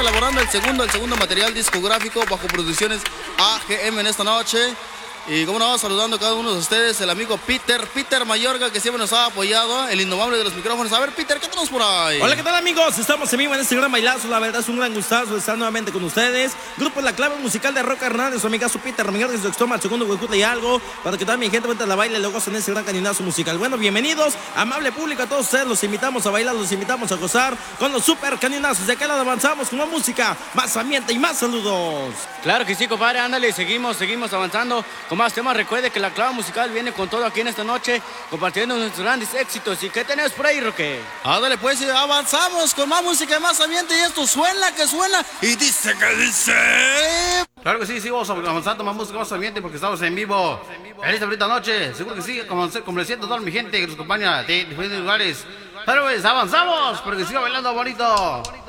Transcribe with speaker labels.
Speaker 1: elaborando el segundo material discográfico bajo producciones AGM en esta noche. Y como no, saludando a cada uno de ustedes, el amigo Peter Mayorga, que siempre nos ha apoyado, el indomable de los micrófonos. A ver, Peter, ¿qué tenemos por ahí?
Speaker 2: Hola, ¿qué tal, amigos? Estamos en vivo en este gran bailazo. La verdad es un gran gustazo estar nuevamente con ustedes. Grupo La Clave Musical de Roca Hernández, su amigazo Peter Mayorga, desde Oxtoma, el segundo Huecuta y algo, para que toda mi gente cuente la baile y luego en ese gran cañonazo musical. Bueno, bienvenidos, amable público, a todos ustedes. Los invitamos a bailar, los invitamos a gozar con los super cañonazos. De acá lado avanzamos con más música, más ambiente y más saludos.
Speaker 3: Claro que sí, compadre, ándale, seguimos avanzando con más temas. Recuerde que La Clave Musical viene con todo aquí en esta noche, compartiendo nuestros grandes éxitos. ¿Y qué tenés por ahí, Roque?
Speaker 1: Ándale, pues, avanzamos con más música y más ambiente, y esto suena que suena, y dice que dice...
Speaker 4: Claro que sí, vamos avanzando más música, más ambiente, porque estamos en vivo en esta bonita noche. Seguro que sí, complaciendo a toda mi gente que nos acompaña de diferentes lugares. Pero pues, avanzamos, porque sigo bailando bonito.